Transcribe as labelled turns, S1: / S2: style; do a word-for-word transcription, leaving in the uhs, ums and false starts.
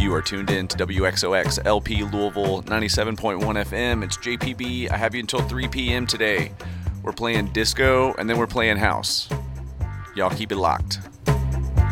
S1: You are tuned in to W X O X L P Louisville ninety-seven point one F M. It's J P B. I have you until three p.m. today. We're playing disco and then we're playing house. Y'all keep it locked.